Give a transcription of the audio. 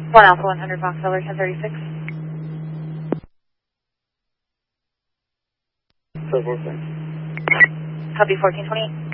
1 Alpha 100 Fox Seller 1036. 746. Copy 1428.